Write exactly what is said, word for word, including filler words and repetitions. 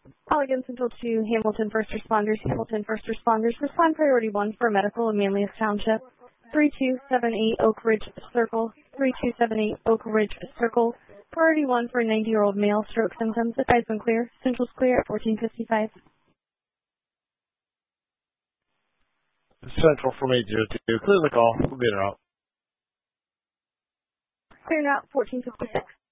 Allegan Central to Hamilton First Responders. Hamilton First Responders, respond priority one for medical in Manlius Township. three two seven eight Oak Ridge Circle. three two seven eight Oak Ridge Circle. Priority one for a ninety-year-old male, stroke symptoms. The guy's been clear. Central's clear at fourteen fifty-five. Central from eight zero two. Clear the call. We'll be in route. Clear now, fourteen fifty-six.